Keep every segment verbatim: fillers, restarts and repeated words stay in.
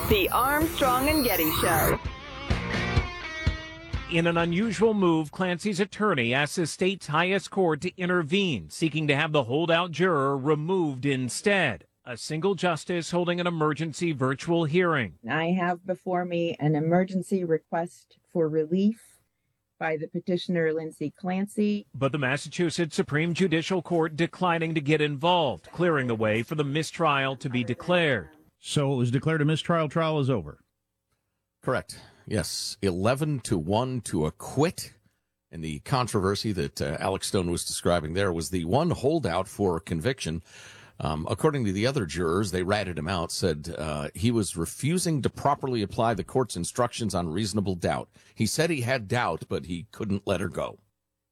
The Armstrong and Getty Show. In an unusual move, Clancy's attorney asked the state's highest court to intervene, seeking to have the holdout juror removed instead. A single justice holding an emergency virtual hearing. I have before me an emergency request for relief by the petitioner, Lindsay Clancy. But the Massachusetts Supreme Judicial Court declining to get involved, clearing the way for the mistrial to be declared. So it was declared a mistrial. Trial is over. Correct. Yes. eleven to one to acquit. And the controversy that uh, Alex Stone was describing there was the one holdout for conviction. Um, according to the other jurors, they ratted him out, said uh, he was refusing to properly apply the court's instructions on reasonable doubt. He said he had doubt, but he couldn't let her go.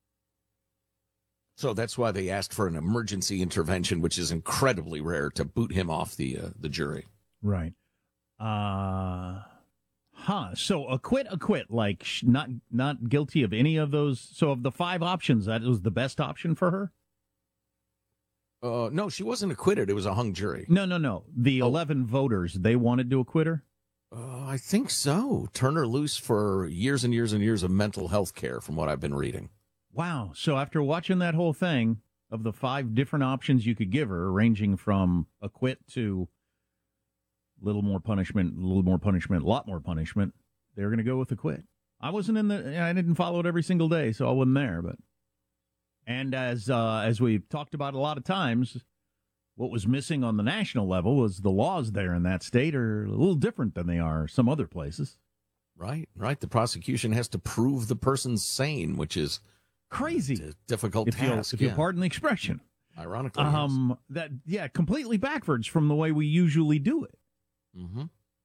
So that's why they asked for an emergency intervention, which is incredibly rare, to boot him off the uh, the jury. Right. Uh, huh. So acquit, acquit, like sh- not not guilty of any of those. So of the five options, that was the best option for her? Uh, no, she wasn't acquitted. It was a hung jury. No, no, no. The oh. eleven voters, they wanted to acquit her? Uh, I think so. Turn her loose for years and years and years of mental health care, from what I've been reading. Wow. So after watching that whole thing, of the five different options you could give her, ranging from acquit to little more punishment, a little more punishment, a lot more punishment, they're going to go with acquit. I wasn't in the, I didn't follow it every single day, so I wasn't there, but. And as uh, as we've talked about a lot of times, what was missing on the national level was the laws there in that state are a little different than they are some other places. Right, right. The prosecution has to prove the person's sane, which is crazy, a difficult if task. If yeah. you pardon the expression. Ironically, um, yes. that yeah, completely backwards from the way we usually do it. Mm-hmm.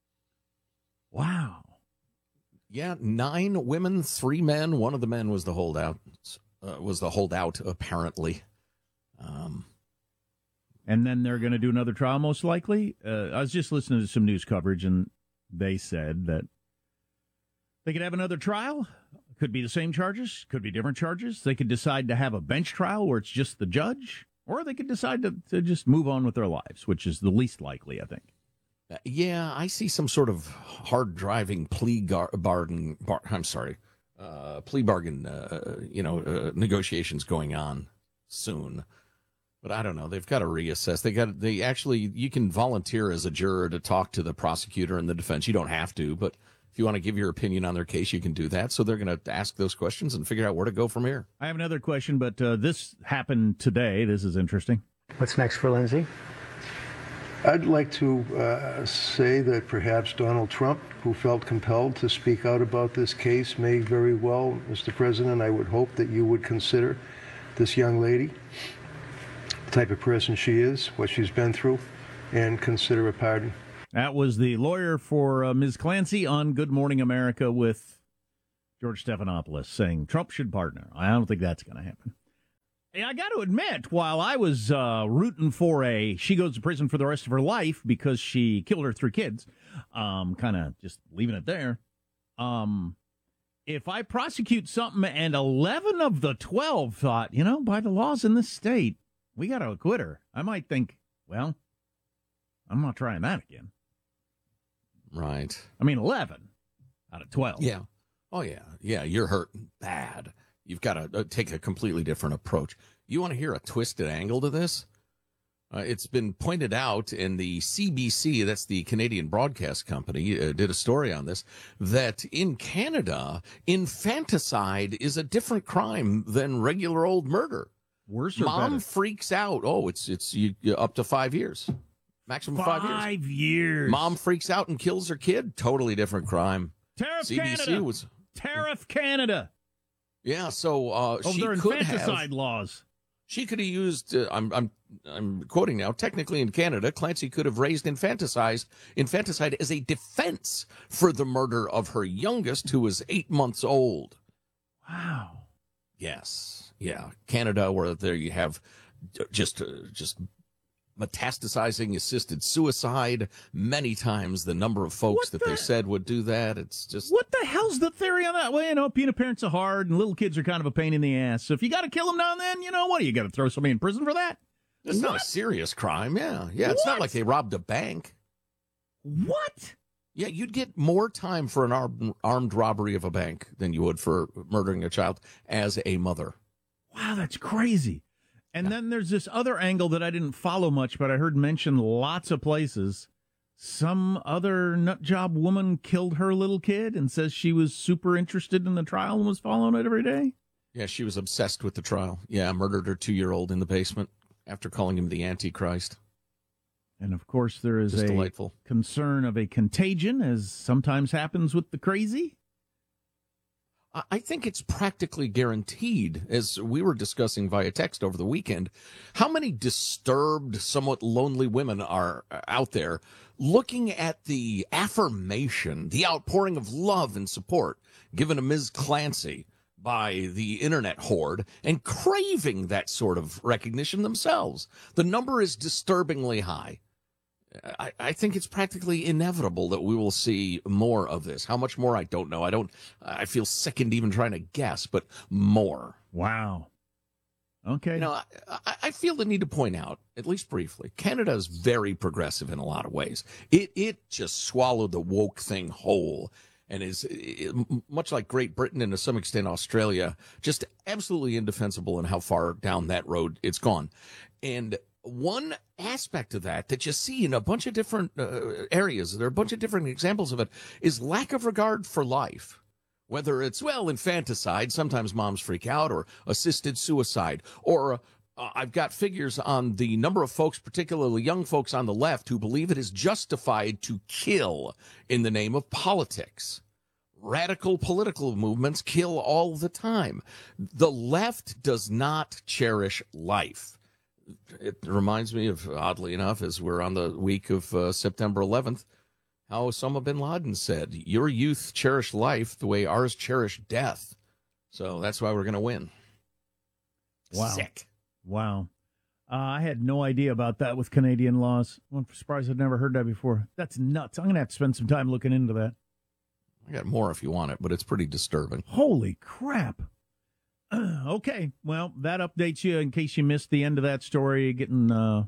Wow. Yeah, nine women, three men. One of the men was the holdout. Uh, was the holdout, apparently. Um, and then they're going to do another trial, most likely. Uh, I was just listening to some news coverage, and they said that they could have another trial. Could be the same charges, could be different charges. They could decide to have a bench trial where it's just the judge, or they could decide to, to just move on with their lives, which is the least likely, I think. Uh, yeah, I see some sort of hard-driving plea gar- bargain. Bar- I'm sorry. Uh, plea bargain, uh, you know, uh, negotiations going on soon, but I don't know. They've got to reassess. They got. They actually, you can volunteer as a juror to talk to the prosecutor and the defense. You don't have to, but if you want to give your opinion on their case, you can do that. So they're going to ask those questions and figure out where to go from here. I have another question, but uh, this happened today. This is interesting. What's next for Lindsay? I'd like to uh, say that perhaps Donald Trump, who felt compelled to speak out about this case, may very well, Mister President, I would hope that you would consider this young lady, the type of person she is, what she's been through, and consider a pardon. That was the lawyer for uh, Miz Clancy on Good Morning America with George Stephanopoulos saying Trump should pardon her. I don't think that's going to happen. And I got to admit, while I was uh, rooting for a she goes to prison for the rest of her life because she killed her three kids, um, kind of just leaving it there, um, if I prosecute something and eleven of the twelve thought, you know, by the laws in this state, we got to acquit her, I might think, well, I'm not trying that again. Right. I mean, eleven out of twelve. Yeah. Oh, yeah. Yeah, you're hurting bad. You've got to uh, take a completely different approach. You want to hear a twisted angle to this? Uh, it's been pointed out in the C B C, that's the Canadian Broadcast Company, uh, did a story on this, that in Canada, infanticide is a different crime than regular old murder. Worse or Mom better? freaks out. Oh, it's it's you, you, up to five years. Maximum five, years. Five years. Mom freaks out and kills her kid. Totally different crime. Tariff C B C Canada. was... Tariff Canada. Yeah, so uh, oh, she their could infanticide have, laws. She could have used. Uh, I'm I'm I'm quoting now. Technically, in Canada, Clancy could have raised infanticide infanticide as a defense for the murder of her youngest, who was eight months old. Wow. Yes. Yeah. Canada, where there you have just uh, just metastasizing assisted suicide. Many times the number of folks What that the- they said would do that. It's just. What the hell's the theory on that? Well, you know, being a parent's are hard, and little kids are kind of a pain in the ass. So if you got to kill them now and then, you know what? You got to throw somebody in prison for that? It's What? not a serious crime. Yeah. Yeah. It's What? not like they robbed a bank. What? Yeah, you'd get more time for an armed, armed robbery of a bank than you would for murdering a child as a mother. Wow, that's crazy. And then there's this other angle that I didn't follow much, but I heard mentioned lots of places. Some other nutjob woman killed her little kid and says she was super interested in the trial and was following it every day. Yeah, she was obsessed with the trial. Yeah, murdered her two-year-old in the basement after calling him the Antichrist. And, of course, there is Just a delightful. concern of a contagion, as sometimes happens with the crazy. I think it's practically guaranteed, as we were discussing via text over the weekend, how many disturbed, somewhat lonely women are out there looking at the affirmation, the outpouring of love and support given to Miz Clancy by the internet horde and craving that sort of recognition themselves. The number is disturbingly high. I, I think it's practically inevitable that we will see more of this. How much more, I don't know. I don't. I feel sickened even trying to guess, but more. Wow. Okay. You know, I, I feel the need to point out, at least briefly, Canada is very progressive in a lot of ways. It it just swallowed the woke thing whole and is, it, much like Great Britain and to some extent Australia, just absolutely indefensible in how far down that road it's gone. And one aspect of that that you see in a bunch of different uh, areas, there are a bunch of different examples of it, is lack of regard for life. Whether it's, well, infanticide, sometimes moms freak out, or assisted suicide, or uh, I've got figures on the number of folks, particularly young folks on the left, who believe it is justified to kill in the name of politics. Radical political movements kill all the time. The left does not cherish life. It reminds me of, oddly enough, as we're on the week of uh, September eleventh, how Osama bin Laden said, your youth cherish life the way ours cherish death. So that's why we're going to win. Wow. Sick. Wow. Uh, I had no idea about that with Canadian laws. I'm surprised I'd never heard that before. That's nuts. I'm going to have to spend some time looking into that. I got more if you want it, but it's pretty disturbing. Holy crap. Okay, well, that updates you in case you missed the end of that story. Getting, uh,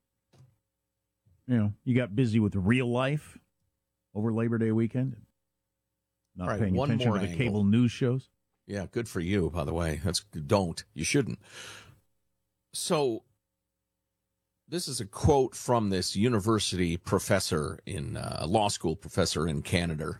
you know, you got busy with real life over Labor Day weekend. Not Right, paying one attention more to the angle. cable news shows. Yeah, good for you, by the way. That's don't. You shouldn't. So this is a quote from this university professor in uh, law school professor in Canada.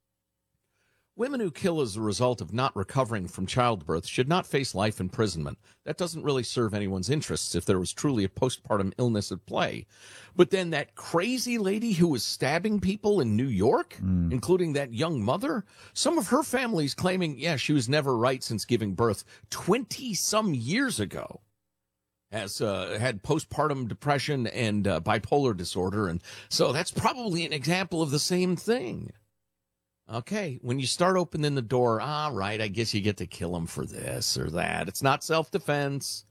Women who kill as a result of not recovering from childbirth should not face life imprisonment. That doesn't really serve anyone's interests if there was truly a postpartum illness at play. But then that crazy lady who was stabbing people in New York, mm. including that young mother, some of her family's claiming, yeah, she was never right since giving birth twenty-some years ago. Has uh, had postpartum depression and uh, bipolar disorder. And so that's probably an example of the same thing. Okay, when you start opening the door, all right, I guess you get to kill him for this or that. It's not self-defense.